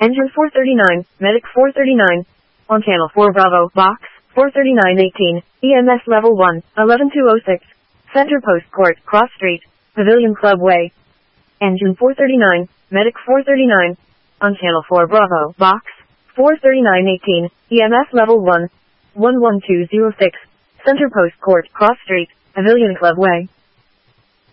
Engine 439, Medic 439. On Channel 4 Bravo, Box 43918, EMS Level 1, 11206. Center Post Court, Cross Street, Pavilion Club Way. Engine 439, Medic 439. On Channel 4 Bravo, Box 43918, EMS Level 1, 11206. Center Post Court, Cross Street, Pavilion Club Way.